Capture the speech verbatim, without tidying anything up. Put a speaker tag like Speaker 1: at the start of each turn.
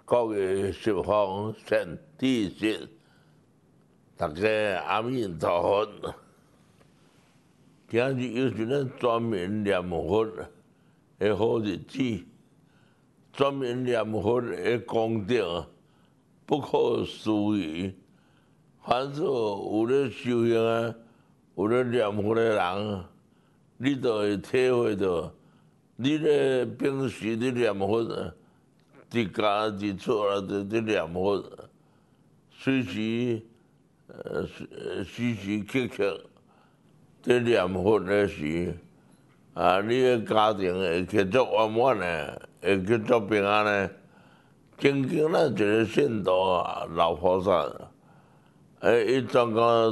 Speaker 1: 各位十方善知识，大家阿弥陀佛。今日又是咱专门念佛的好日子，专门念佛的功德不可思议。凡是有咧修行啊，有咧念佛的人，你就会体会到，你咧平时咧念佛，伫家伫厝啊，伫伫念佛，随时呃时时刻刻伫念佛的时，啊，你的家庭会继续圆满的，会继续平安的，真经咱一个信徒啊，老菩萨。诶，伊专讲